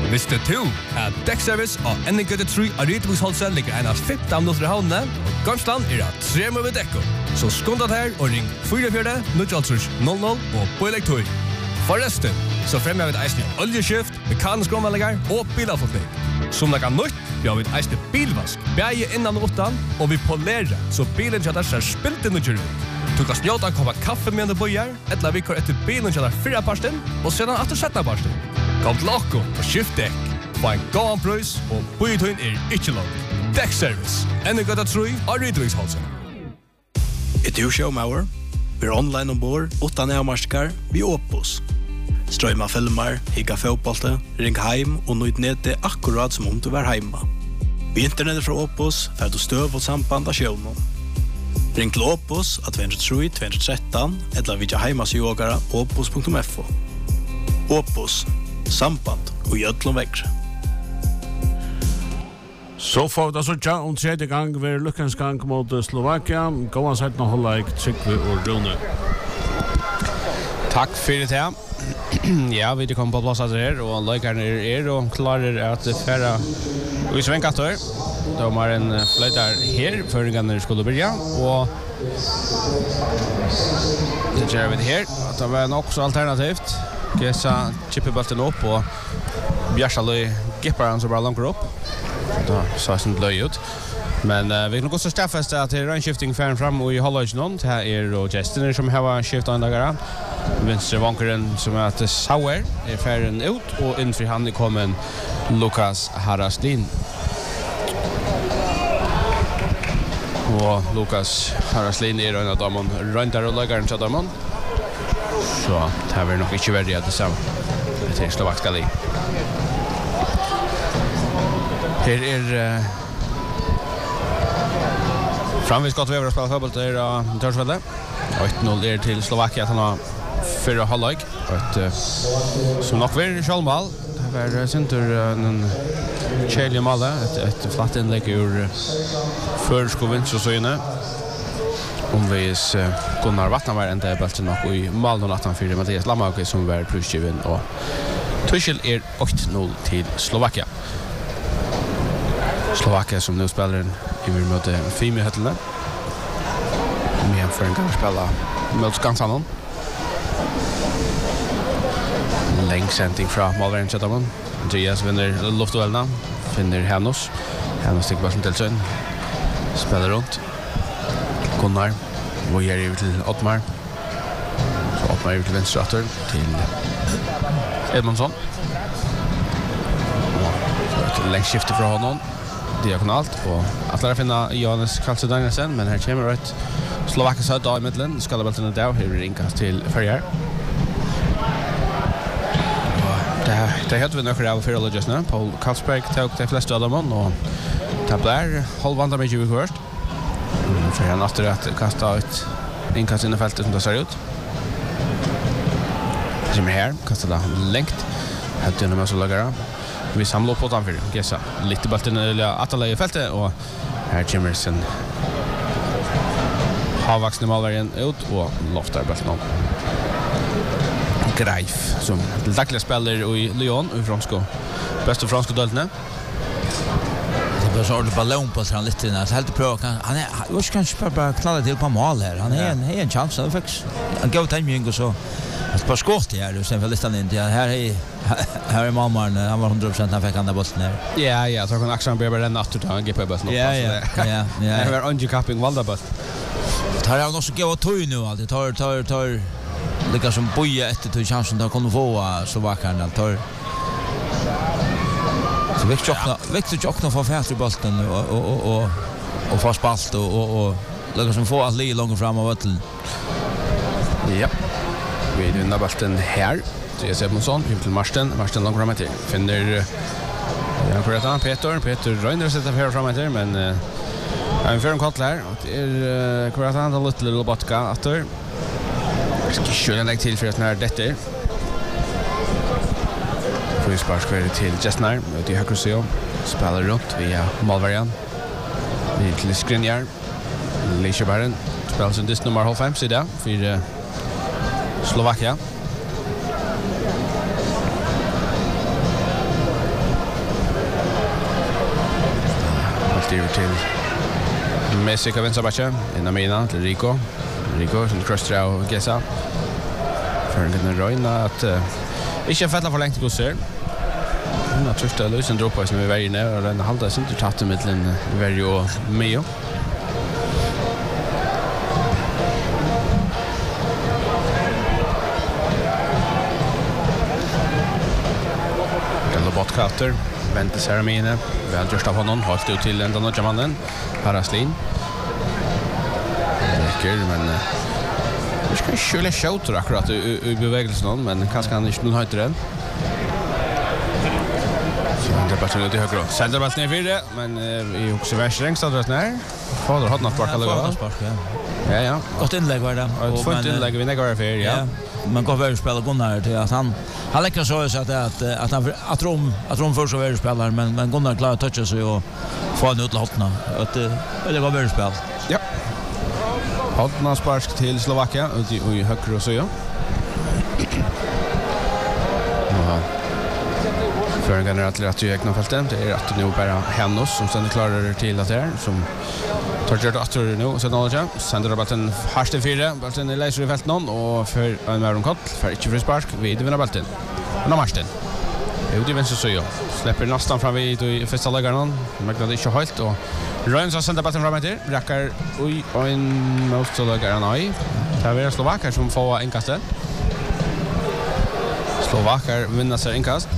Visste du at Dekkservice og NG3 av Rytviksholset ligger enast 15 minutter i havnene, og Gamsland at 3 med dekko. Så skundat her og ring 44-000 og på elektor. Forresten, så fremmer vi et eisende oljeskift, mekanisk omvallinger og bilavfotning. Som det kan nytt, vi har vi et eisende bilvask, beie innan og utan, og vi polerer, så bilen kjadar ser spilt inn og kjører ut. Du kan snjåta en koppa kaffe med en bøyer, eller vi kör etter bilen kjadar 4 parsten, og sedan etter 17 parsten. Kom til okko og skift dekk. Få en gåan prøys, og bøyetøyen ikke langt. Dekkservice, NG3 av Rytviksholset. Du showmauer? Vi online ombord, utan avmarskar, vi Opus. Strøyma filmer, higga fotbollte, ring heim og nøyt nede akkurat som om du var heima. Vi internettet fra Opus får du støv og samband av sjøvnen. Ring til Opus av 203-213 eller vidja heimasjågara opus.fo. Opus, samband og gjødlom vekkre. Så får vi da sånn om tredje gang ved lukkens gang mot Slovakia. Gå an sett nå holde jeg Trygve og Rune. Takk for det her. Ja, vi kommer på plass her, og løykerne og klarer at fære i svengkatter. De har en fløyter her, før gangene skulle begynne, og det gjør vi her. Det var nok så alternativt. Gesa chippebølten opp, og Bjørsaløy gipper han så bare langt opp. Da sa jeg bløy ut. Men vi kan også straffeste at det er en skifting færen frem i halvøysen. Det er og Jestiner som har skiftet en dagere. Venstre vankeren som er til Sauer er færen ut, og innenfor han er kommet Lukas Haraslin. Og Lukas Haraslin er en av damen rønter og løgeren til damen. Så det er nok ikke verdig at det samme til Slovakska li. Her er framvis godt vever å spille fotball til Tørsvelde. 8-0 er til Slovakia at han har 4 halvleg. Som nok vil Kjølmal. Det var sinter en kjelig male. Et flatt innlegg ur førsko vinstresøyene. Omvis Gunnar Vatnamær enda er bølten nok i Malmö 18-4 Mathias Lamauke som var prusgiven. Og Tuchel er 8-0 til Slovakia. Slovakia som nu spelar i mot Fimi-høttene. Men for en gang spela mot Skansanon. Lengsending fra Malveren Kjøttamon. Andreas vinner luftduellene. Finner Hennos. Hennos stikker ballen til sønn. Spelar rundt. Gunnar. Vojer over til Ottmar. Så Ottmar over til venstre atter til Edmundsson. Og lengskifte fra honom. Diagonalt, og atler finna Johannes Karlsson Danielsen, men her kommer et Slovakisk høyt av i midtelen. Skallebeltene der, her blir innkast til Ferrier. Det er helt vi nøkker av Fyrrollet just nå. Paul Karlsberg tok de fleste av dem, og det blir halvvandret mye vi først. For han atter at kastet ut innkast inn i feltet som det ser ut. Det kommer her, kastet det lengt. Helt gjennom oss å lagere. Vi samler opp på den for Gesa. Litt i bulten Atalay i feltet, og her kommer sin havvaksne malverien ut, og lofter bulten om. Greif, som daglig spiller i Lyon, i fransko. Beste fransko døltene. Det blir så ordentlig ballon på han litt innan. Helt prøv, han er kanskje bare knallet til på mål her. Han er en chans, han er faktisk en god timing, og så ett par skott här och sen för listan in. Här är Malmaren, han var 100% han fick andra bollen där. Ja, jag tror att Axel Berber den natten då han gick på bollen. Ja. Det var undercapping valda boll. Tar jag också gå tog nu alltid. Tar lika som boja efter till chansen där kommer få så vackert tar. Så Victor Jockna får fast i bollen och fast spalt och lika som få att ligga långt fram av bollen. Ja. Vi vinner bollen här. Det är Sebonsson, till Marsten långt fram till. Finner Peter Reiner sätter här fram till, men han får en kort där. Det är Kuratan och Little Botka efter. Ska köra lägg till för att när detta är. Får sparkar till Jestnar, det är Hakrusio. Spelar runt via Malvarian. Vi till Skriniar. Leishabaren spelar sin dist nummer 5 sida för Slovakia. över till Messi kan vänster backa in Amina till Rico som crossar och Gesa för en röjna att inte fälla för långt gossar. Nu tror jag lösen droppar som vi väger ner och den halda sin till tatt mellan Verjo och Meo. Botcutter, väntar Ceramine, väl just av honom, hållt ut till den andra mannen, Paraslin. Räcker, men vi ska köra shouter akkurat i bevägelsen, men kanske han inte någon höjter den. Centerballen ut i höger. Centerballen ner fyra, men vi också värst längst att dras ner. Fader hade något backa lägga. Ja. Gott inlägg var det. Och fint inlägg vi negar för, ja. Man går väl spela Gunnar till att han läcker så att att Rom för så väl spelar men Gunnar klarar att toucha sig och få en ut till hotna. Att det går väl spel. Ja. Hotna spark till Slovakien ut i höger och så ja. För en generellt att ju egna fälten det är att nu bara Hennos som sen klarar till att det är som tar det att nu så då ja sänder bollen harsten 4 bollen är läser i fältet någon och för en mer kort för inte frispark vi vinner bollen. Men Marsten. Det är vänster så ja. Släpper nästan fram vid i första lägaren. Men det är inte helt och Röns har sänt bollen fram till. Räcker oj och en måste lägga nej. Det är Slovakar som får inkast. Slovakar vinner sig inkast.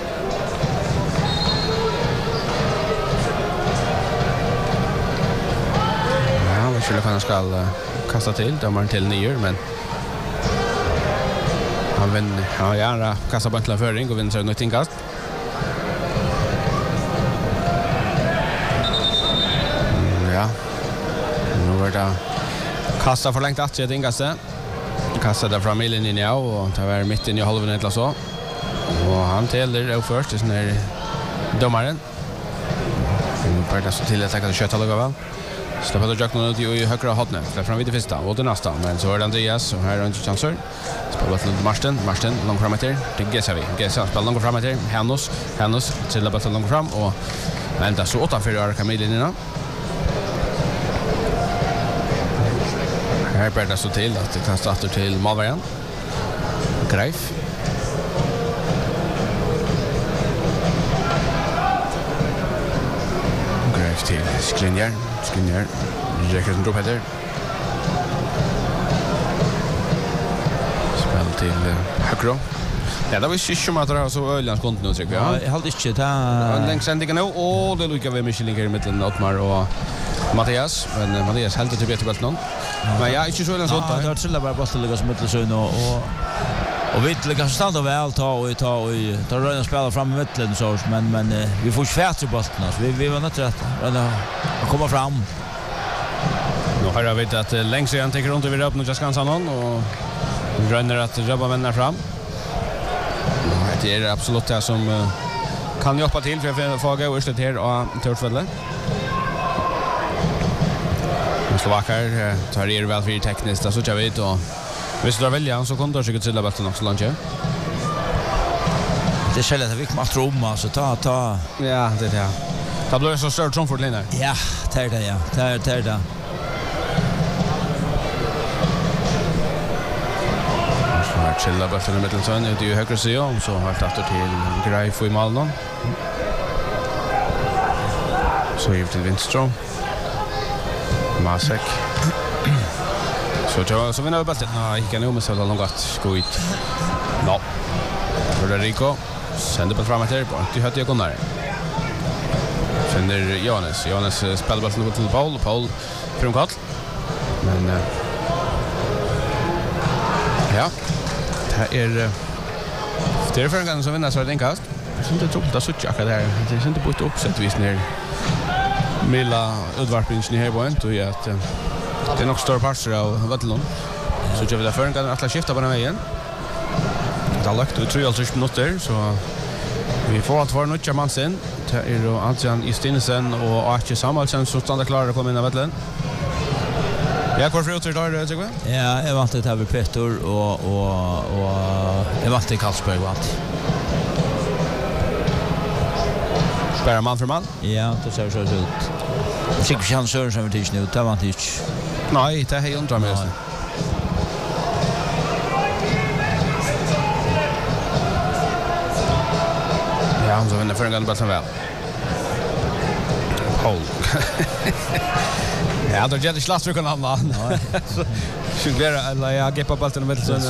Skulle han ska kasta till domaren till nyer men han vinner ja gärna kasta bollen föring och vinner något inkast. Ja. Nu var det kasta för långt att se inkastet. Kasta där fram i linjen ja och ta var mitt in i halvan eller så. Och han täller och först är när domaren. Nu börjar det så till att ta det kötta lugga väl. Släpper då Jack något i högra hotne. Släpper fram vid det första och det nästa. Men så är det Andreas och här är inte chanser. Spelar till Marsten långt framåt till Gesa spelar långt framåt till Hennos till att långt fram och men det så utanför Camillina. Här börjar det så till att det kan starta till Malvarian. Greif. Till Skriniar, Jackson drop header. Spel till Högro. Ja, det var ju som att det var så öljans konto nu tycker jag. Ja, jag hade inte det. En längst sändningen nu och det lukar vi Michelin i mitten Ottmar och Mattias, men Mattias helt till bättre bollen. Men ja, inte så öljans konto. Ja, det trillar bara bollen ligger som mittelsön och vi lyckas stanna väl ta röna spela fram i mitten så men vi får färt i bollen så vi var inte rätt att komma fram. Nu har jag vet att längst igen tänker runt över upp nu just ganska någon och rönner att jobba vänner fram. Det är absolut det som kan hjälpa till för att få gå urslut här och Törsfälle. Slovakar tar er väl för tekniskt så jag vet och hvis du har välja så kan du säkert trilla bollen också långt. Det är självt att vi kommer att tromma så ta. Ja, det är det. Det blir så stort som för linjer. Ja, det är det ja. Det är det. Så har trilla bollen i mitten så det är ju högre sidan så har det åter till Greif i Malmö. Så givet till Winström. Masek. Så vinner vi bollen. Nej, kan ju med så långt skit. No. För Rico sänder på framåt här. Du hade ju Gunnar. Sänder Jonas spelar bollen till Paul från kall. Men ja. Det är för en gång som vinner så är det inkast. Jag syns inte troppt att sucha där. Det syns inte på ett uppsättvis ner. Milla utvarpningen här på och ja att det är nog större parter av Vattenlund. Så jag vill ha för en gång att skifta på den vägen. Det har lagt ut 3 minuter så vi får att vara nutja mansen. Det är då Adrian Istinesen och Archie Samuelsen som stannar klara att komma in i Vattenlund. Ja, kvar för uter där tycker jag. Ja, jag vant det här vid Petter och jag vant det i Karlsberg vant. Bara man för man. Ja, det ser så ut. Jag tycker chans Sörensen vet inte nu, det var inte. Nej, det är undrar mig. Ja, han så vinner för en gång bollen väl. Paul. Ja, då ger det slåss för kan han. Sjuklera eller jag ger på bollen med så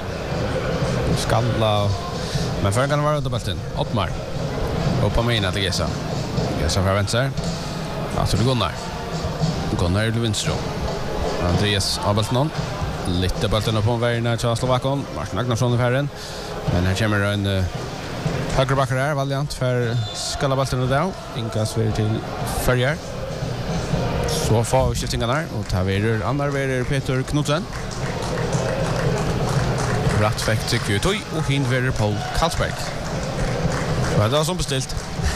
skalla. Men för en gång var det bollen. Ottmar. Och på mig att det gissa. Gissa för vänster. Alltså det går ner till vänster. Andreas Abelsson. Lite bollen på vägen när Charles Slovakon. Martin Agnarsson i färden. Men här kommer en högerbackar här, Valiant för skalla bollen där. Inkas vidare till Färjar. Så får skiftingarna där och tar vidare andra vidare Peter Knudsen. Rätt fick tycker ju toy och hin vidare Paul Karlsberg. Vad det som beställt.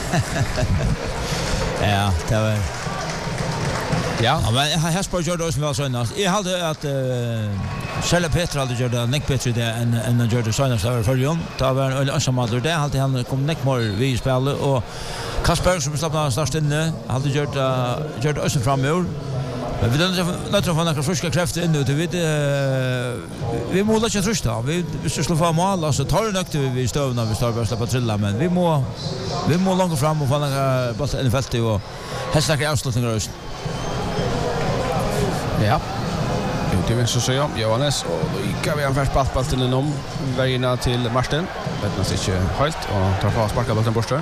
Ja, det var. Ja, men här spår jag då som var så näst. Jag hade att Själva Peter hade gjort det näck bättre det än gjorde det senast över förrjun. Det var en ensammador det hade han kom näck mer vi spelade och Kasper som slappnade starkt inne hade gjort oss framöver. Men vi då få några friska krafter in ute vi måste inte trusta. Vi slår fram mål alltså tar det nökte vi stövna vi står bara släppa trilla men vi må långt fram och få några bollar i fältet och hästar avslutningar också. Ja. Det vill så säga Johannes och då gick vi en färsk ball till en om vägarna till Marsten. Vet man inte helt och tar fast sparka bollen bort.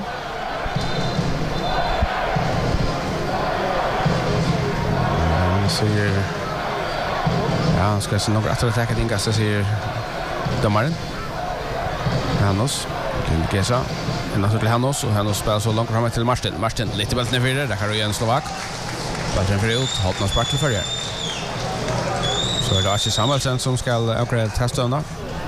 Säger ja, ska se några attacka din gassa säger domaren. Hannos kan gissa. En alltså till Hannos och Hannos spelar så långt fram till Marsten. Marsten lite bollen ner vidare. Där kan ju en Slovak. Bollen för ut, hållna spark till förra. Så är det Archie Samuelsen som ska avgöra teststöna.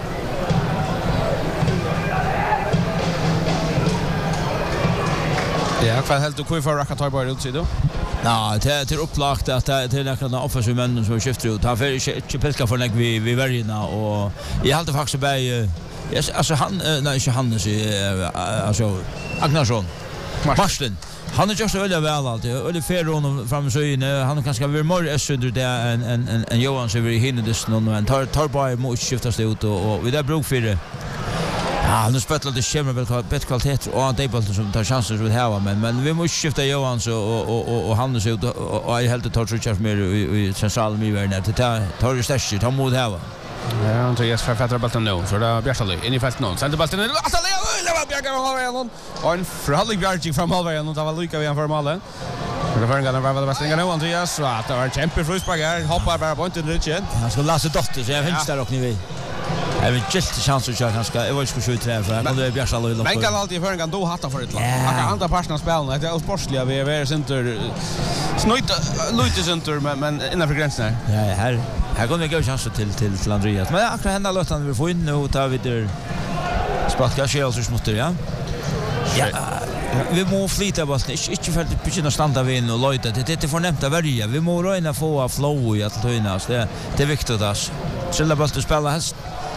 Ja, vad helt du kvar för att ta bara ut sidan? Ja, det är upplagt att det är några offensiva män som skiftar ut. Han får inte pilka för när vi värjorna och jag hade faktiskt bäj alltså han nej inte Hannes alltså Agnarsson. Marsten. Han är just väldigt väl alltid. Och fair honom fram så inne. Han kanske vill mer under det en Johan så vi hinner det någon tar bara mot skiftas det ut och vi där bruk för det. Ja, nu spelar det schemar väl bättre kvalitet och det är bollen som tar chanser så här men vi måste skifta Johan så och han så ut och jag helt tar så mer i central miljön det tar det störst ta mot här. Ja, Andreas författar bollen nu så där Bjärsalö in i fält någon. Sen bollen det var Bjärgar och halvvägen och en förhållig Bjärging från halvvägen och det var lika vi han för målet. Det var en gång var det bästa nu Andreas så att det var kämpefruspark här hoppar bara på inte det igen. Han ska Lasse Dotter så jag finns där och ni vet. Jag vill just chans att köra ganska jag vill skulle skjuta för men det är Bjärsalö då. Men kan alltid för en gång då hatta för ett lag. Han kan andra passna spelen det är sportsliga vi är center snöjt lite center men innanför gränsen här. Ja, här går det gå chans till Andreas. Men akkurat hända låten vi får in nu tar vi där sparka Chelsea mot det ja. Ja. Vi må flyta bara inte för att börja standa vid och låta det förnämta värja. Vi må räna få flow i att tönas. Det är viktigt att skulle bara spela häst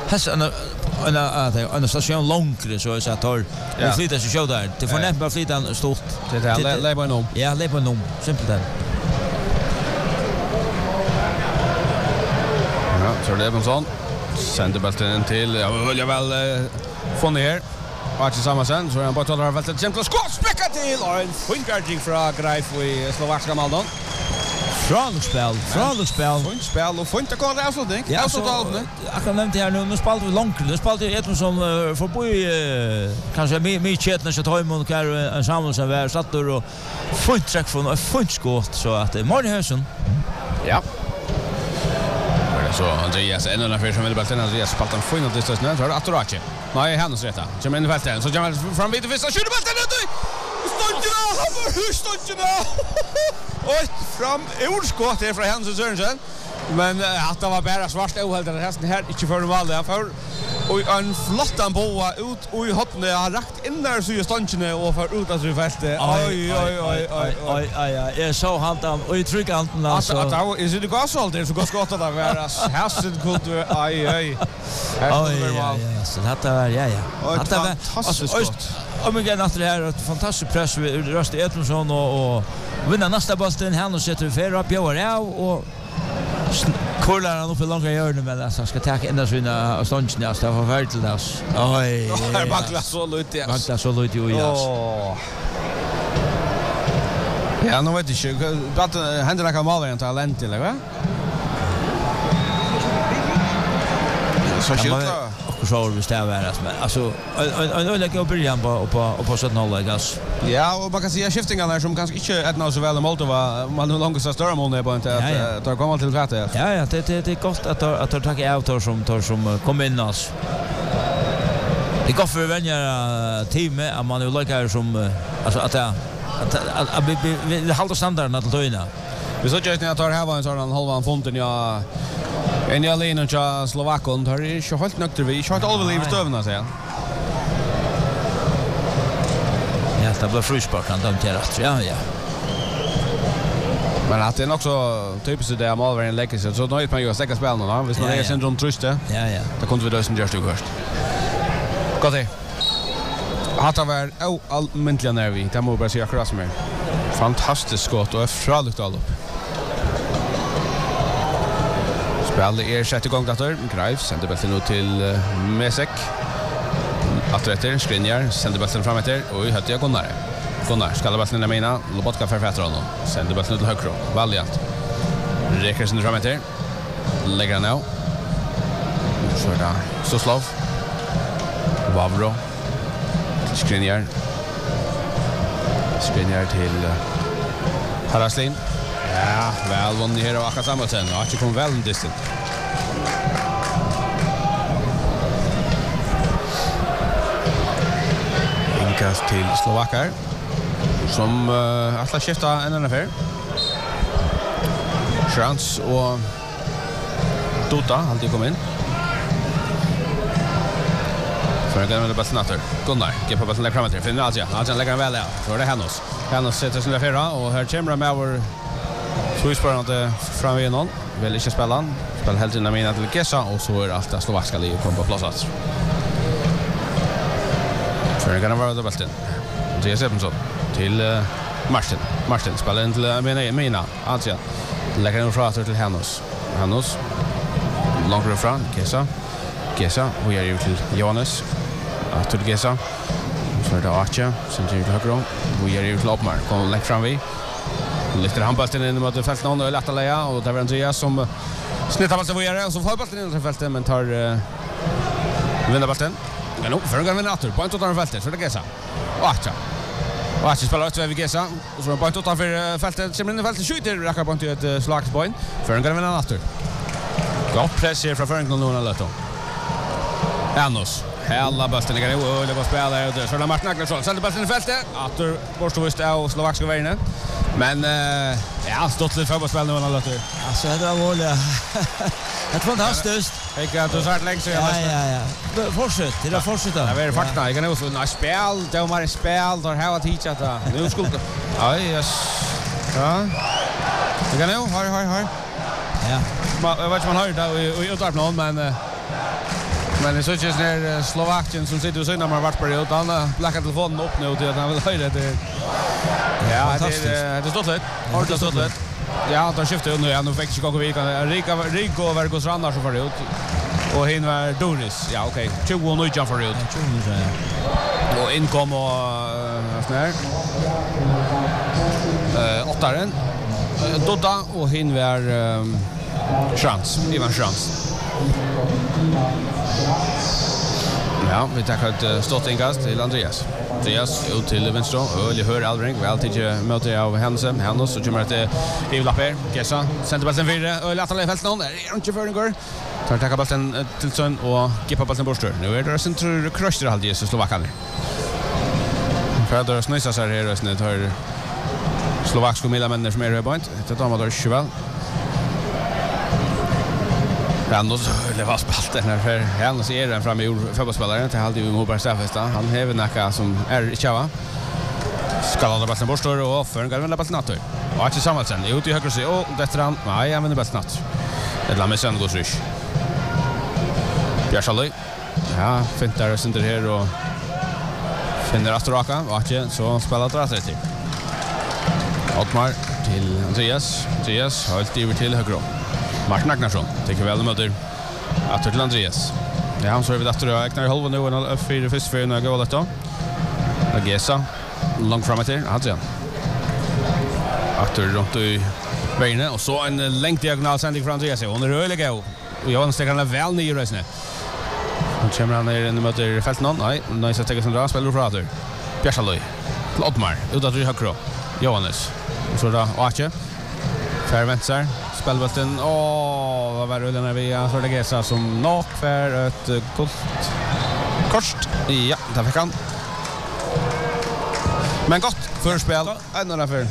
en station långre så att tar vi flyta så show där. Det förnämta flytan stort. Det är Lebanon. Ja, Lebanon. Simpelt där. Ja, så det är sån. Sänder bollen till jag väl få ner. Och tillsammans så han bara tar väl ett central skott späcka till och en fingerging från Greif i slovakiska Maldon. Frånspel och fint att gå avslutning. Ja, så då. Jag kan nämna här nu spelar vi långt. Nu spelar det ett som förbi kanske med chetna så tar man kan en samling som är satt och fint träck från ett fint skott så att det är Martin. Ja. Så Andreas en annan för som vill bollen Andreas spelar en fin distans nu så att Rache. Nej, Hannes rätta. Kommer in i fältet så kommer fram vid första skjuter bollen ut. Stånjuna. Och fram urskott är från Hannes Sörensen. Men att det var bara svart ohällt den hästen här inte för mål där för och en flottan boa ut och i hoppne har rakt in där så ju Stånjuna och för ut att fältet. Oj. Jag så han och i tryckanten alltså. Att är det gasalt det så går skottet där vara hästen kunde oj. Så detta var ja. Att det var Om igen efter det här ett fantastiskt press vid Röste Edmundsson och vinna nästa bollen här och sätter för upp Björn och kollar han upp i långa hörn men alltså ska ta in där sina stången där så för väl till das. Oj. Här backar så lite. Backar så lite ju ja. Ja, nu vet jag inte. Vad händer när kan måla en talent eller va? Så shit. Och så vi står där alltså en lägger upp igen på sånt noll gas. Ja, och man kan se skiftingarna som kanske inte är något så väl Moldova man hur långt så större mål på inte att ta komma till rätt. Ja, det är gott att ta out som kommer in oss. Det går för vänja teamet att man vill lägga som alltså att vi håller standarden att ta in. Vi såg ju att det här var en sån halvan fonten ja. En jag lägger till Slovakien har ju inte hållit nökter vi. Jag har inte allvarligt stövna sig. Ja, det blir frispark han dömt rätt. Ja. Men att det är också typiskt det målvärden lägger sig så nöjt man ju att stäcka spelen då. Hvis man är syndrom truste. Ja. Då kunde vi då som görs först. Gott det. Hatta var allmäntliga nervi. Det måste bara säga akkurat som är. Fantastiskt skott och fralukt all upp. Spelet sjätte gång dator. Greif sänder bollen ut till Mesek. Atretter Skriniar sänder bollen fram efter och hade jag Gunnar ska bollen ner mina Lobotka för fätter honom. Sänder bollen till högre. Valiant. Räcker sen fram efter. Lägger han nu. Så där. Soslov. Vavro. Skriniar till Haraslin. Ja, väl vunnit här och akkurat samma sen. Och kom väl distant. Inkast till Slovakar som alla skifta en affär. Chans och Dota alltid kom in. För att med bollen Gunnar, ge på bollen framåt. Finner Adrian lägger väl där. Så det Hennos. Hennos sätter sig där och här kommer med över Swiss-sparande fram vid någon. Vill inte spela han. Spelar helt innan mina till Gesa och så är allt slovakiska liv kommer på plats. För det kan vara det bästa. Det är Sebensson till Martin spelar in till mina Adrian. Lägger den fram till Hennos. Långt fram Gesa och gör ju till Johannes. Till Gesa. Så är det Arche som till höger. Och gör ju till Uppmar. Kommer lägga fram vi. Lyfter han bollen in mot fältet och lätta lägga och där var Andreas som snittar bollen vidare och så får bollen in i fältet men tar vinner bollen. Men nu för en vinner på inte utanför fältet så det Gesa. Och Arche spelar ut vid Gesa och så på inte utanför fältet kommer in i fältet skjuter räcker på inte ett slagspoäng. För en vinner åter. Gott press här från Franklin Luna Lotto. Hennos. Hela bollen ligger och det var spelare och så där Martin Agnesson sätter bollen i fältet. Åter borståvist av slovakiska vägen. Men ja, stått lite fotbollsspel nu när Lotto. Alltså det var mål. Det är fantastiskt. Jag har så länge så Ja. Fortsätt, det är fortsätta. Det är fakta. Jag kan ju få en spel, det var ett spel där har teach att nu skulle. Ja, yes. Ja. Det kan ju har. Ja. Jag vet man har det och utarp någon men det så just när Slovakien som sitter och synar man vart på det utan blacka telefonen upp nu till att han vill höra det. Ja, det står lätt. Har det stått lätt. Ja, då skiftar nu igen och fick Chicago vi kan Rico Vergos Rannar så för ut. Och hin var Doris. Ja, okej. 20 nu jump för ut. Och inkom och snär. Åttaren. Dodda och hin var Ivan Chans. Ja, vi tackar ett stort inkast till Andreas ut till vänster och hör Alvring väl till möte av Hennes så kommer det i lapper Gesa sätter bollen vidare och lätta lägga fältet någon är inte för den går tar tacka bollen till Sön och gippa bollen bort nu är det center crusher halv Jesus Slovakian för att snösa så här och snö tar slovakiska millamänner som är i point det tar man då Cheval Randos var spalt den för han ser den fram i fotbollsspelaren till halvtid Moberg Stafesta. Han häver näka som är Chava. Ska hålla bollen bort och för en gång lämna bollen natur. Och inte sammansen. Ut i höger sig och detta han. Nej, han vinner bollen natt. Det lämnar sen går rysch. Bjärsalløy. Ja, fint där center här och Finner att raka, Vatje, så spelar det rätt till. Ottmar till Andreas. Andreas har hållit över till höger. Martin Agnarsson tycker väl möter att till Andreas. Ja, han så vid att dra knär halva nu och fyra först för några goal då. Agesa långt framåt här. Adrian. Att runt i vägen och så en lång diagonal sändning från Andreas. Hon är rörlig och Johan sticker han väl ner i rösten. Han kommer han ner in möter fält någon. Nej, så tar Sandra spelar för åter. Bjärsalöj. Ottmar utåt till höger. Johannes. Och så då Arche. Färventsar spelbollen. Vad var det när vi så det Gesa som knock för ett gott kort. Ja, där fick han. Men gott förspel. Ända för.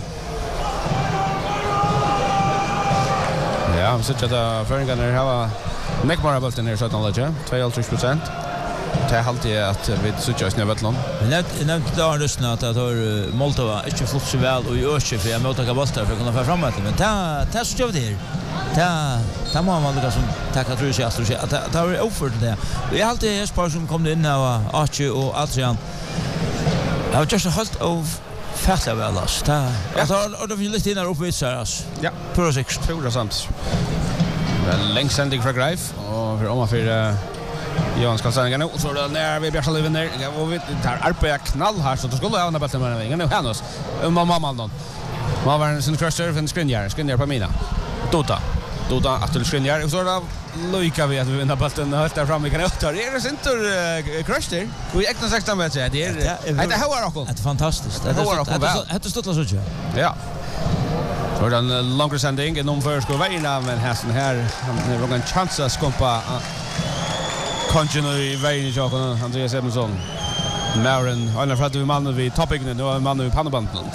Ja, så att förringen är här. Neckmara bollen är så att han lägger 2,5%. Det är alltid att vi söker oss ner Vetlon. Men det nämnde då lyssna att Moldova inte flott så väl och gör sig för jag möter bollar för att kunna få framåt men ta så gör det. Ta må man liksom tacka tror jag att det var offer det. Det är alltid ett par som kom in och Archie och Adrian. Jag har just hållit av fälla väl alltså. Och då vill lite in där uppe så här alltså. Ja, på 6 2%. Men längst sändning för Greif och för om för Johan ska sänga nu så då när vi Bjärsal vinner och vi tar arbeta knall här så då skulle jag ha bollen med ingen nu Hannes mamma någon. Man var en sin crusher från Skrinjar på mina. Dota att till Skrinjar och så då lukar vi att vi vinner bollen helt där fram vi kan åter. Är det inte crusher? Vi äkta 16 meter det är det har också. Det är fantastiskt. Det står så så. Ja. Så den långa sändning inom förskor vägarna men här han har en chans att skompa kontinuerligt i vägen i Jakob Andreas Edmundsson. Maren, han för att vi mannen vid toppingen och mannen vid pannbanden.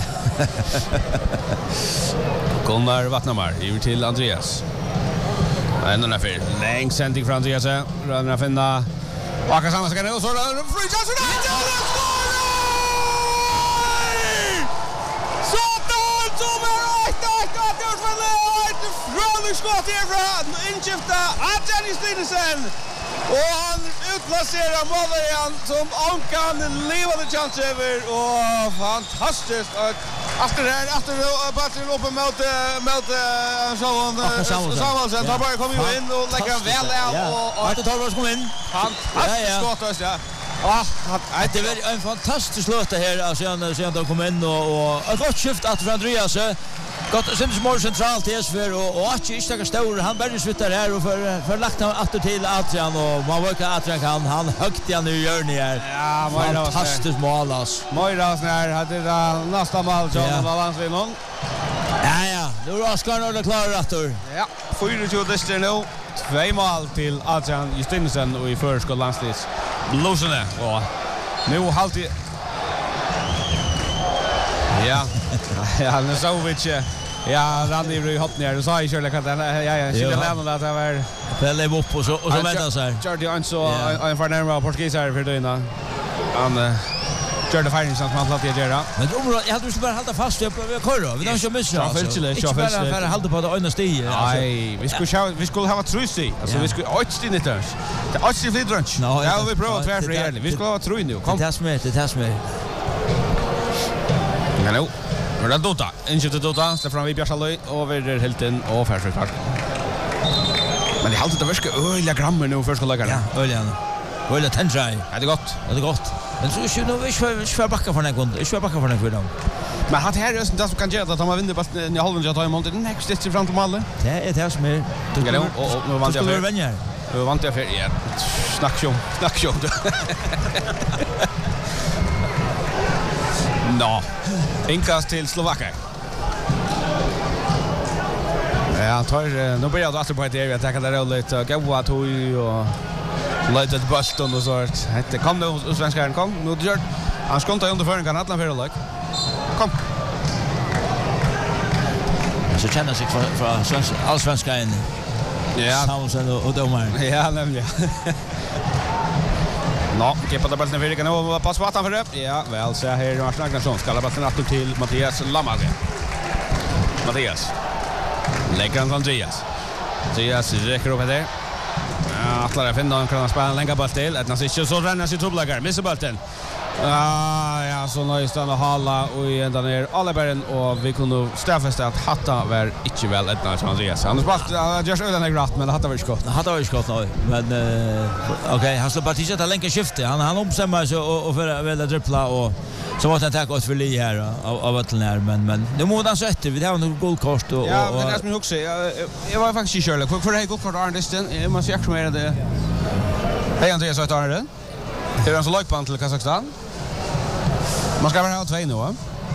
Gunnar Vattnamar över till Andreas. En där för lång sändning från Andreas. Rönna finna. Waka samma ska nu så free chance för skott härifrån inskifta Adrian Stinesen och han utplacerar målaren som Ankan levande chans över och fantastiskt efter backen uppe mot Samuelsen tar bara kommer ju in och lägger väl och att tar kom in fantastiskt skott ja. Det var en fantastisk låt här alltså sen de kom in och ett gott skift att från Andreas gott sen smår centralt till för och att inte ska stor han börjar svittar här och för lagt han åter till Adrian och man verkar att han högt igen nu gör ni här. Ja, fantastiskt mål alltså. Moiras när hade det nästa mål som var vanskligt någon. Ja, nu är Oskar och det klarar åter. Ja, 24 dister nu. 2 mål till Adrian Justinsen och i förskott landslis. Blåsarna och nu halvtid. Ja. Ja, Nesovic. Ja, Randy i hoppner. Du sa ju själv att ja, skulle lämna att det var Pelle upp och så vänta så här. Jordi Anso en förnärmare portugiser för dina. Han gör det färdigt som han alltid gör. Men jag hade ju bara hålla fast vi kör då. Vi har inte missat. Jag bara hålla på det ena stiget. Nej, vi skulle ha trusi. Alltså vi skulle åt inte där. Det åt sig lite lunch. Ja, vi provar tvär för ärligt. Vi skulle ha trui nu. Kom. Det tas med. Men nu. Men det Dota. Inte det Dota. Stefan vi Bjärsalöj över Hilton och Färsjöpark. Men det har alltid det värska öliga grammer nu för skolagarna. Ja, öliga. Öliga tendrai. Ja, det är gott. Det är gott. Men så är det nu vi backa för den kund. Vi backa för den för dem. Men han här är det som kan göra att han vinner bollen i halvan jag tar emot den nästa steg fram till målet. Det är det som är. Och nu vann jag för. Nu vann jag för. Ja. Snack om. Nå. Inkast till Slovakien. Ja, tar nu börjar det åter på ett area attack där lite gåva tog och lite Boston och så det kom nu svenskaren kom nu gör han ska ta under för en kan alla för lag. Kom. Så känner sig från svensk allsvenskan. Ja, Samuelsen och domar. Ja, nämligen. Nå, kippa där bollen för kan och pass på att han för det. Ja, väl så här Martin Agnarsson ska bollen åter till Mattias Lamage. Mattias. Lägger han Andreas. Andreas räcker upp där. Ja, klarar finna han kan spela en länga boll till. Att nästan så ränner sig trubbelagar. Missar bollen. Ja, så nøy stanna hala og enda ner Albergen og vi kunne stafeste at hatta var ikke vel etna til Andreas. Han spalt, han gjør øyne gratt, men hatta var ikke godt. Hatta var ikke godt nå, men okej, han slår bara till att länka skifte. Han omstämmer sig och för väl att dribbla och så måste han ta åt för li här av vatten här, men nu måste han sätta vi har en guldkort och ja, men det är som jag också jag var faktiskt i Sherlock för det guldkort Arndisten. Jag måste ju mer det. Hej Andreas, så tar det. Det är en så lagplan till Kazakstan. Man ska vara ha 2 nu, va?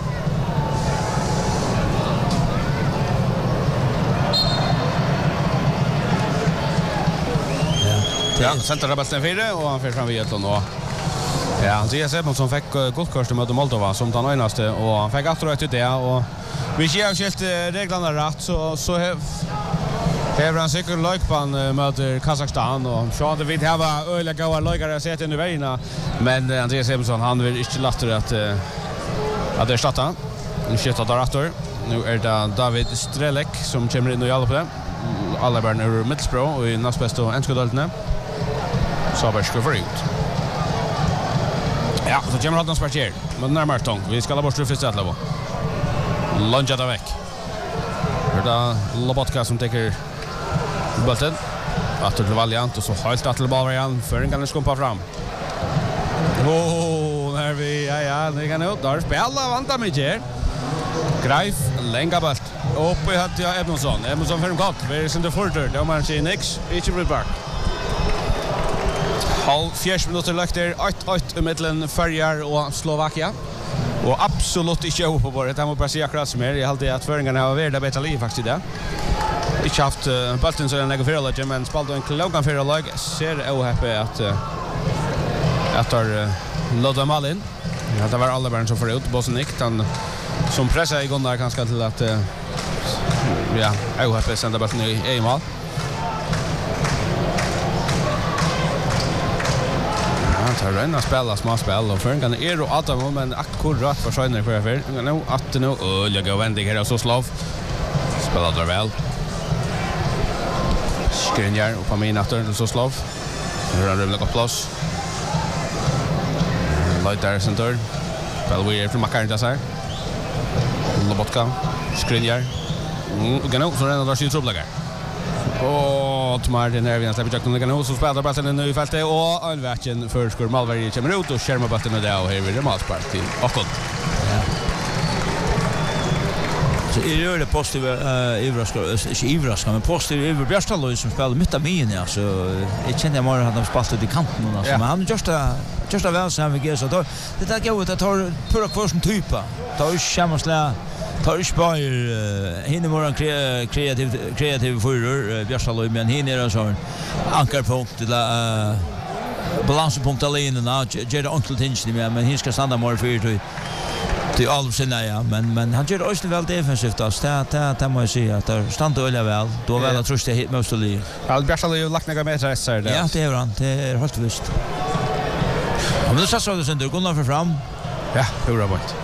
Ja, center rabatten 4 och han får fram vid och ja, Andreas Edmondsson fick guldkort mot Moldova som den enaste och han fick åter ut det och vi ser ju helt reglerna rätt så Hever han sikkert løykpan møter Kazakstan og så hadde vi hava øyla gaua løykare sett inn i veina men Andreas Edmondsson han vil ikke latter at det er starta nu skiftet der atter nu det David Strelek som kommer inn og hjelper på det alle barn Middlesbrough og i næstbeste og enskudøltene Saber skal få ut ja, så kommer Haddans partier men den nærmere tong vi skal ha bort første etterpå Lonja da vekk det Lobotka som teker bulten att till Valiant och så helt att till Bavarian för en kan skumpa fram. När vi ja, det kan ut där spela vanta mycket. Greif länga bult. Upp i hade jag Edmondsson. Edmondsson för en gott. Vi är inte förter. Då man ser nix. Inte blir back. Halv 4 minuter lagter 8-8 i mitten Färjar och Slovakia. Och absolut inte upp på bordet. Jag måste bara säga akkurat som är. Jag hade att föringarna har varit bättre liv faktiskt det. Ikke haft bulten så en fyralag, men spalt en klogan fyralag. Ser ohappy att har låta mal in. Ja, det var alla barn som får ut. Bosnick, han som pressar igång där kanske till att ja, ohappy sända bulten i mål. Han tar en spela småspel och för kan är och Adam men akkurat för sig när för nu att nu jag går vändig här och så slav. Spelar där väl. Skriniar och på min efter så slav. Nu har det blivit plats. Light där center. Belweir från Makaranta så här. Lobotka. Skriniar. Genau så den där skjuter upplägger. Och Martin Ervin släpper jacken den så spelar bollen nu i fältet och Alverken för skor Malberg kommer ut och skärmar bollen där och här vill det målspark till Akon. Så är det positiva Ivraska men positiva över Bjärstalöj som spelar mitt av min alltså jag känner jag att han spelat i kanten alltså men han just väl så vi ger så då det där går att ta pura kvarsen typa ta ju skämmasla ta ju spår hinner morgon kreativ förur Bjärstalöj men hinner så ankarpunkt till balanspunkt alene ger det onkel tinchen men han ska stanna mer för till allsina ja men han gör också väl defensivt alltså det måste jag säga att det stannar öliga väl då väl att trusta hit most of the Albert har ju lagt några meter så där ja det är han det är helt visst men det så det sen det går för fram ja hurra bort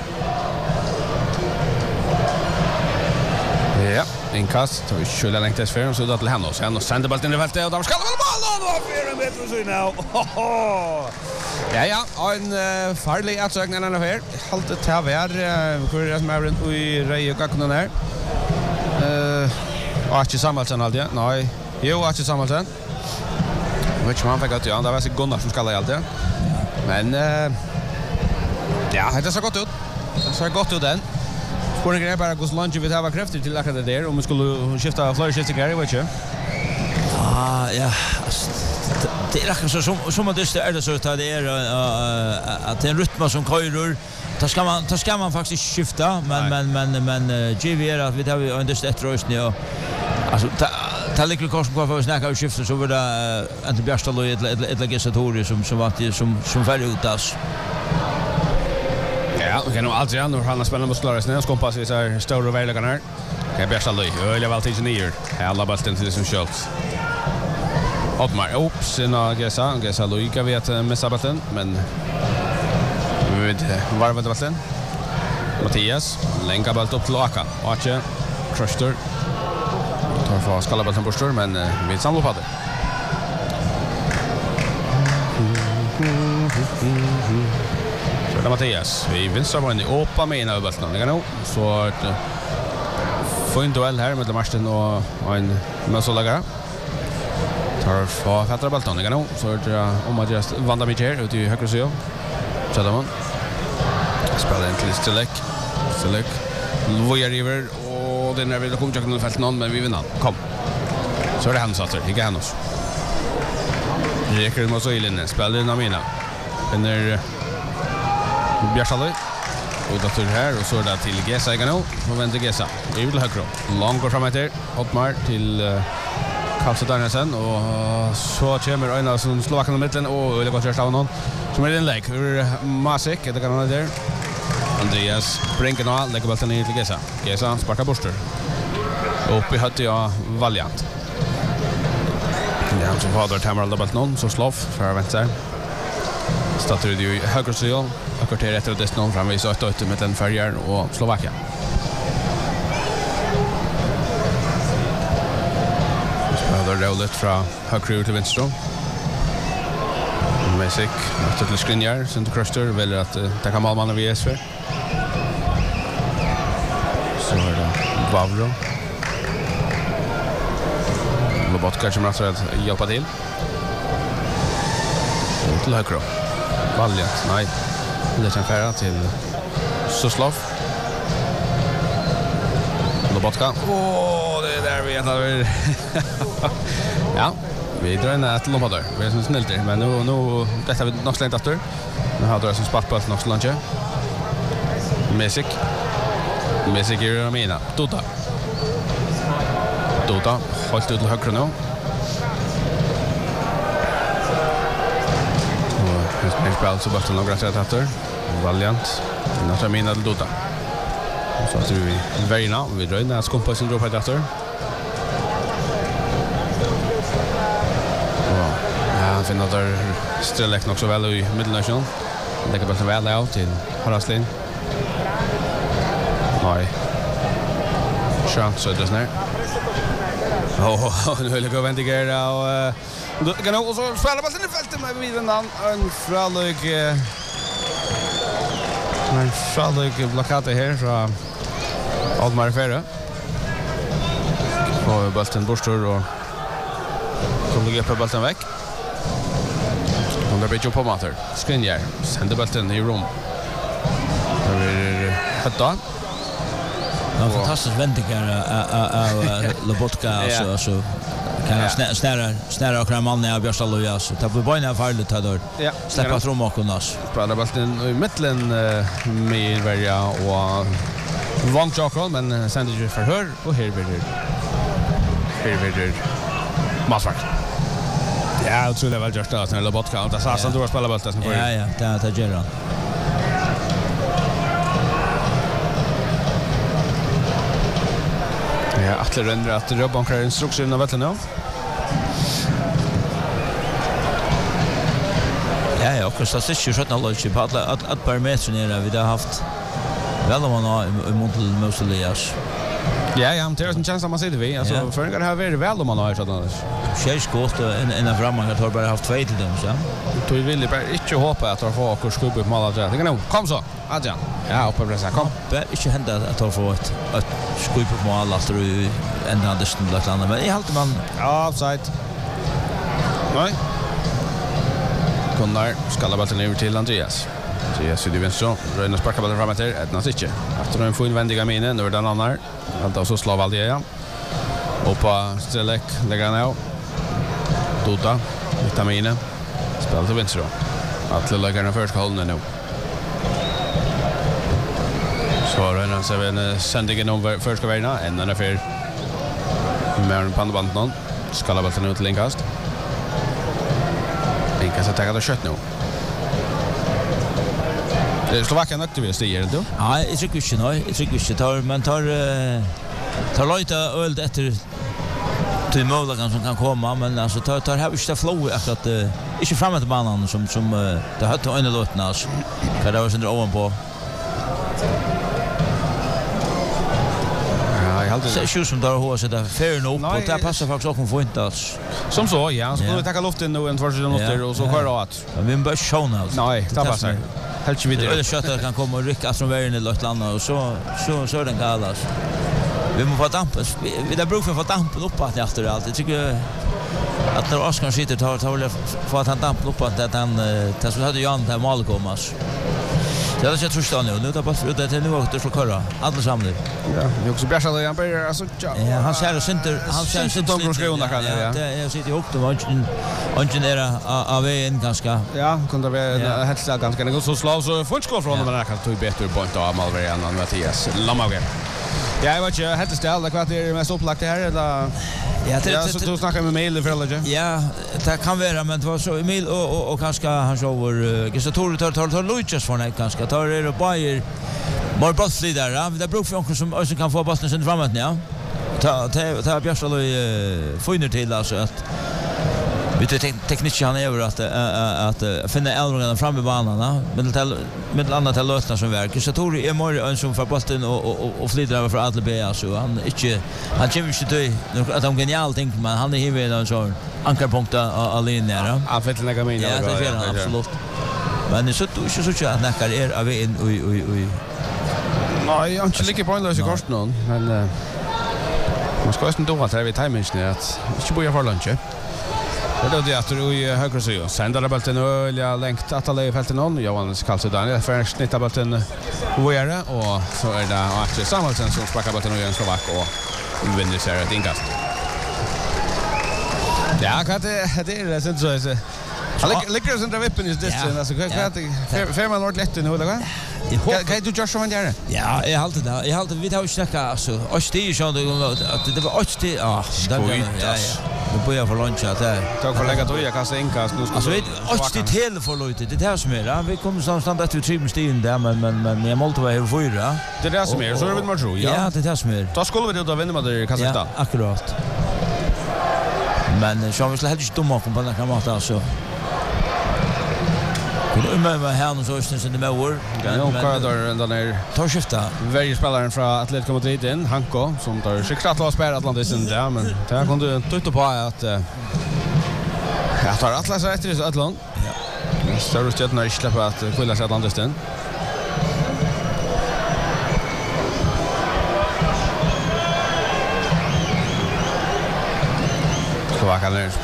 ja en kast och skulle längta för så då till henne och sen sänder bollen i fältet och där ska väl bollen och 4 meter så nu ja, en farlig atsökning den här. Halt det här var hur det som är runt i Rej och Kakkonen här. Archie Samuelsen alltid. Nej, jo Archie Samuelsen. Vet man fick att ja, det var så Gunnar som skallade alltid. Men ja, det så gott ut. Det så gott ut den. Får en grej bara gå så långt vi har krafter till akkurat det där om vi skulle skifta fler skifts Gary vet du. Ja. Det är också som att det är så att det är att en rytm som körer då ska man faktiskt skifta men GV att vi har under ett röstning och alltså ta lite kort på för att snacka och skifta så var det inte Bjärstalöj ett legislatorium som fäller ut oss. Ja, vi kan nog alltid nu han spelar mot Klaras när skompas vi så här stora vägarna här. Kan Bjärstalöj öliga väl till nyer. Alla bollen till som Schultz. Oddmar, oops, in Gesa Luika vet med sabaten, men vi vet varvet vatten. Mattias, länka boll upp till Aka. Arche, Crusher. Tar för skalla bollen på stor, men vi samlar på det. Så det Mattias. Vi vinstra på en åpa med ena överballen. Det kan nog. Så ett fin duell här med Martin och en mössolagare. Tar för fattar bollen. Det kan nog. Så det om att just vanda mitt här ute i högra sidan. Chadamon. Spelar in till Stilek. Vojar river och den är väl kommer jag kunna fälta någon men vi vinner. Kom. Så är det han satt. Inte han oss. Reker mot så illen. Spelar in Amina. Den är Bjärstalöj. Och då här och så är det till Gesa igen nu. Och vänder Gesa. Det är väl högre. Långt går framåt här. Ottmar till Karlsson Danielsen och så kommer Einar som slår backen i mitten och det går först av någon som är en lägg. Masik det kan han där. Andreas brinker nå lägger bollen ner till Gesa. Gesa sparkar borster. Upp i hade jag Valiant. Ja, så fader Tamara bollen någon så slår för vänster. Startar ju i höger sida. Akkurat efter det någon framvis och åt med den färjar och Slovakien. Spelar rollet från höger till vänster. Mesik till Skriniar som Crusher väljer att ta målmannen vid SV. Så är det Vavro. Lobotka kommer att hjälpa till. Till höger. Valiant, nej. Det kan färra till Suslov. Lobotka. Det är där vi är. Ja, vi drar in ett lompa där. Vi är så snällt men nu detta vi nog slängt efter. Nu har det som spatt på nog lunch. Mesik är Amina. Tota. Hållt ut till höger nu. Och spelar så bara några rätt efter. Valiant. Några Amina till Tota. Så att vi väljer vi drar in att kompa sin drop efter. Han finner där Strelek också väl i midnation. Det kan bara väl out till Haraldslind. Nej. Chans så det snär. Nu vill jag gå ventigera och då kan jag också spela bollen i fältet med vid en Fralög blockade här från Oddmar Ferre. Och bollen borstor och kommer gå på bollen väck. Det blir på matter. Skriniar sänder bollen i rum. Det blir hötta. En fantastisk vändningar av Lobotka så kan snära och mannen av Bjärstalöj så tar på benen farligt här då. Släppa fram och kunnas. Spelar bollen i mitten med välja och vann Jakob men sänder ju förhör och här blir det Masvart. Ja, jag tror det väl just att när Lobotka och så som du har spelat bollen som för. Ja, det gör han. Ja, Atle render att Röbankar instruktionen av vatten nu. Ja, och så ser ju sjutton låt ju på att parametrar ner vi har haft väl om man mot Moselias. Ja, men det är en chans att man ser det vi. Alltså för en har varit väl om man har sådana. Kjell skott en framgång har bara haft två till dem så. Du vill bara inte hoppa att få och skubba upp mål där. Det kan nog. Kom så. Adjan. Ja, uppe pressa. Kom. Det inte hända att få ett skubba upp mål att du ända distan lagt landa men i halt man offside. Nej. Kunnar skalla bollen över till Andreas. Andreas i vänster. Röna sparkar bollen framåt där. Edna sitter. Efter en fin vändiga minen över den andra. Vänta så slår Valdia igen. Och på Strelek lägger han av. Tota, vitaminer. Spelar till vänster då. Atle lägger den första hållen nu. Så Röna ser vi en sändningen om första vägarna. En är för med pannband någon. Skalla bollen ut till inkast. Inkast att ta det kött nu. Slovakien aktivt stiger det då? Ja, jag tycker inte men tar lite öl efter till målagan som kan komma men alltså tar här inte flow att inte framåt banan som det har tagit en låt nas. För det var sen ovanpå. Ja, jag hade så sjus som där har sett fair nog och det passar faktiskt också få inte alls. Som så, ja, så får vi ta luften nu en första minuter och så kör det åt. Vi måste show now. Nej, det passar. Helt inte Eller köttar kan komma och rycka från vägen eller ett landa och så är den galas. Vi måste få dampen. Vi där brukar få dampen upp att efter allt. Jag tycker att när Oskar sitter tar få att han dampen upp att han tas så hade Jan där mål kommas. Det är jag tror stan nu då bara för det är nu åter för köra alla samman. Ja, vi också bärs alla börjar alltså ja, han ser center de skrivna kan ja. Det jag sitter ihop då och är av en ganska. Ja, kunde vara helt så ganska det går så slå så fullskor från men kan ta bättre point av Malverian och Mattias Lamauge. Ja, jag vet inte helt ställ det kvart är mest upplagt här eller ja, så du snackar med Emil för eller? Ja, det kan vara men det var så Emil och kanske han shower Gisator tar Lucas från ett ganska tar det Bayer more boss leader. Ja, det brukar också som också kan få bollen sen framåt ja. Ta Bjärsalo finner till alltså att vi tekniskt över att finna äldringarna fram i banan med annat till lösna som verkar så tror jag mer en som för bollen och flyter över för alla be alltså han kommer inte till att de genialt tänker men han är hiven en sån ankarpunkt alene där. Han vet lägga mig in. Ja, det är absolut. Men det så att näkar är av in oj. Nej, jag inte lika poänglös i kort någon men man ska inte då att det är timingen att inte börja för lunch. Det är det att du i högra sida. Sänder bollen öliga längt att alla i fältet någon. Johannes Karlsson för snitta bollen över och så är det Axel Samuelsson som sparkar bollen och gör en slovak och vinner sig ett inkast. Ja, kan det är så så. Läcker sen där vippen är det alltså kan man något lätt nu eller? Kan du just från där? Ja, jag håller vi tar ju snacka alltså. Och det är ju så att det var också det ja. Nu börjar för lunch att det. Tack för lägga då jag kastar inkast nu. Alltså vet och det till för lite. Det där som är där. Vi kommer stanna efter 3 stien där men jag måste vara fyra. Det är det som är så det vill man tro. Ja, det är det som är. Då skulle vi då vinna med det kastar. Ja, akkurat. Men så vi skulle helt dumma på den kan man alltså. Men här nu så är det med år. Ja, Karador den där tar skifta. Varje spelaren från Atletico Madrid in, Hanko som tar skickligt att spela Atlantis in där men där kan du titta på att jag tar Atlas rätt i Atlant. Ja. Så du stöter när jag släpper att fylla sig Atlantis in. Så vad kan det?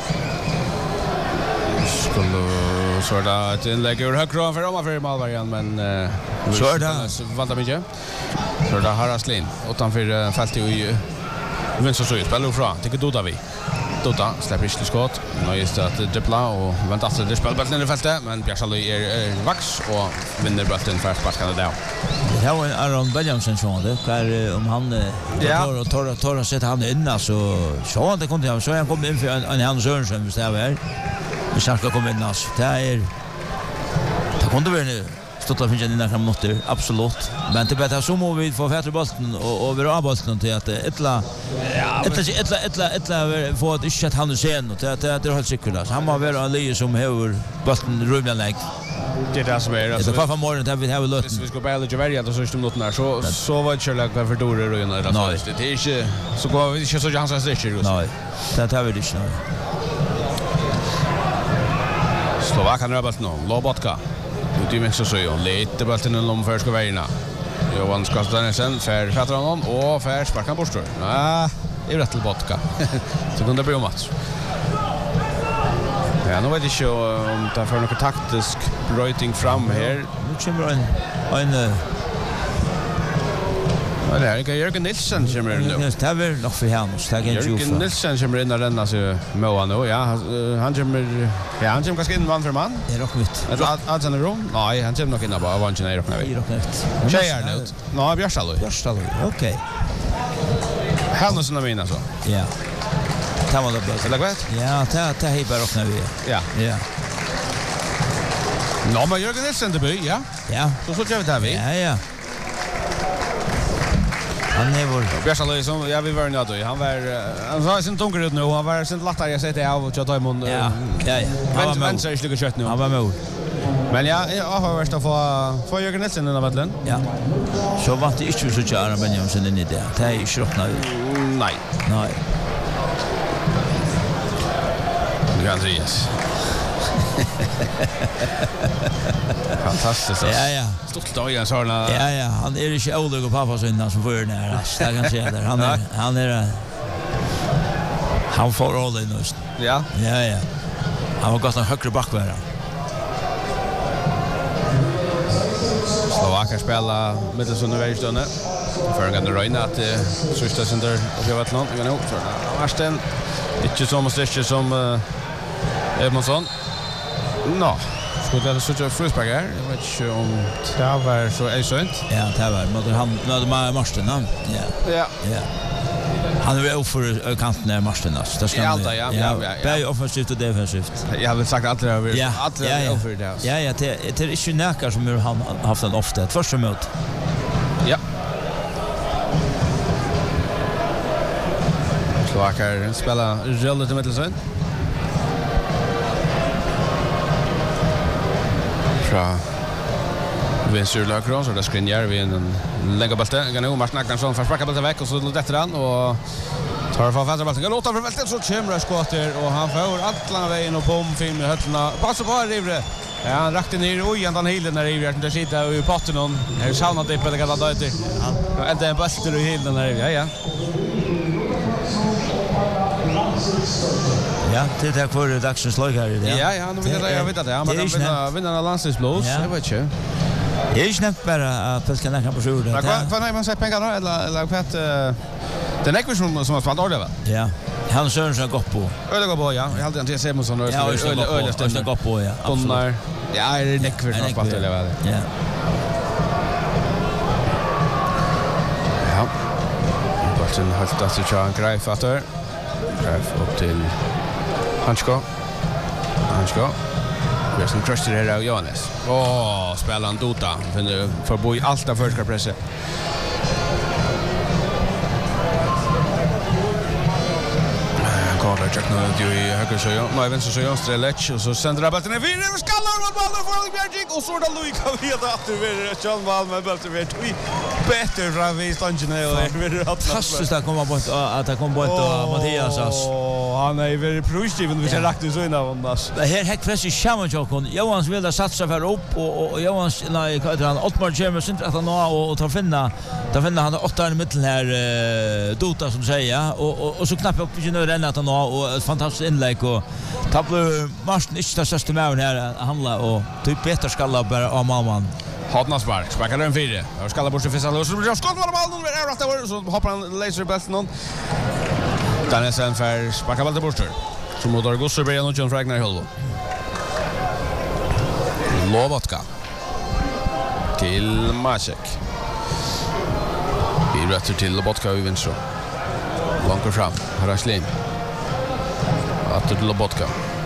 Så är det ett inlägg ur högra för Malverian men så är det vänta mycket. Så är det Haraslin utanför fältet i vänster så spelar från till Dota släpper inte skott. Nu är det att dribbla och vänta att det spelar bollen i fältet men Bjärsalo är vax och vinner bollen för sparkande där. Det var en Aaron Benjamin som det där om han tar och sätter han in så han det kunde så han kom in för en Hans Sörensen visst det var. Vi ska komma in alltså. Det kunde vara nu. Stått av finns en innan minuter, absolut. Men det bättre så må vi få fätra bollen och vara av bollen till att ettla få att inte att han sen och det är helt säkert. Han har varit en lie som har bollen rumlanlägg. Det är det som är alltså. Det var för morgon där vi har lust. Vi ska bara lägga välja då så just minuter där så var det själva för dåre ruina där. Det är inte så går vi inte så chanser säkert just. Nej. Det har vi det inte. Slovakan röbalt nu, Lobotka. Ute i minst så ju, lite bollen i de första vägarna. Johan Skastanesen för fattar honom och för sparkar bort. Nej, det är rätt till Botka. Så kunde det bli match. Ja, nu vet jag inte om det får något taktisk brytning fram här. Nu kommer en Ja, det är Jörgen Nilsson som är nu. Det är nog för Hans. Jörgen Nilsson som är inne och rennar sig med nu. Ja, han kommer ganska in man för man. Det är nog mitt. Att han är rum? Nej, han kommer nog in bara vann sig ner och ner. Tjejer nu. Nej, Bjärsalo. Okej. Hansen är mina så. Ja. Ta mal det. Eller vad? Ja, ta hej bara och när vi. Ja. Nå, men Jörgen Nilsson det blir, ja. Ja. Så gör vi det här vi. Ja. Han är vår Bjärsalo som vi var nöjd. Han var sin tunker ut nu. Han var sin lattare jag sätter av och jag tar emot. Ja. Han var så skulle kött nu. Han var med. Men jag har varit att få Jörgen Nilsson in i vattnet. Ja. Så var det inte så jävla Benjamin in i det. Det är ju schrockna. Nej. Andreas. Fantastiskt. Ja. Stolt då igen såna. Ja, han är inte olig och pappa sinna som för nära. Jag kan säga där. Han får roll in just. Ja. Ja. Han har gått en högre backvärda. Slovakar spela mittelsunda vägstunde. För en röjna att sista center och jag vet något. Jag nog så. Arsten inte som stretch som Edmondsson. No. Skulle det så Frusberg här. Jag vet inte om det var så är sånt. Ja, det var. Men han med Marsten. Ja. Han är för kanten där Marsten alltså. Det ska ja. Bäj offensivt och defensivt. Jag har väl sagt allt det över. Allt det över det. Ja, det är inte näkar som han haft en ofta ett första möte. Ja. Slovakar spelar relativt mittelsön. Fra vänster lagkron så där skrinjar vi en lägga bollen. Kan nu Martin Agnarsson för sparka bollen väck och så lättar han och tar för fasta bollen. Låter för väldigt så kommer skottet och han får alla vägen och på film i höllarna. Passa på Rivre. Ja, han rakte ner och ändan hilen när Rivre där sitter i potten och är saunat upp eller vad det heter. Ja, det är bollen i hilen där. Ja. Ja, det är för dagens lag här det. Ja, nu vill jag vet att han vinner landslagsblås. Jag vet inte. Det är inte bara att pälska näka på sjön. Vad nej man säger pengar då eller vad den ekvation som har spelat ordentligt va? Ja. Han Sörensen går på. Öle går på ja. Jag hade inte sett mig sån öle stämmer går på ja. Absolut. Ja, det är ekvation som har spelat ordentligt. Ja. Ja. Bollen har tagit sig en grej fatter. Greif upp till Hansko. Vi har som crusher här av Johannes. Spelar han Dota. Finner förbo i allt av första presset. Karla Jack nu i höger så jag. Nej, vänster så jag Strelec och så sänder han bollen ner över skallar och bollen för Björk och så där Louis kan veta att det är John Wall med bollen vet vi bättre från vi stången och fantastiskt att komma bort att komma bort och Mattias han är väldigt positiv när vi ser rakt så innan Anders. Det här press i Shamanjokon. Johans vill satsa för upp och Johans nej han Ottmar James inte att han och ta finna han 8 i mitten här Dota som säger och så knappt upp i nu renna att han och ett fantastiskt inlägg och tappar Marsten inte största med här handla och typ Peter skalla bara av mamman. Hotnarspark, sparkar den 4. Jag skalla bort till Fissal och så blir skott var bollen är rätt över så hoppar han laser bollen någon. Där sen för sparkar bollen bort. Så mot Augusto Bergen och John Fragner Holvo. Lobotka. Till Macek. Vi rätter till Lobotka i vänster. Långt fram. Haraslim. Att till Lobotka.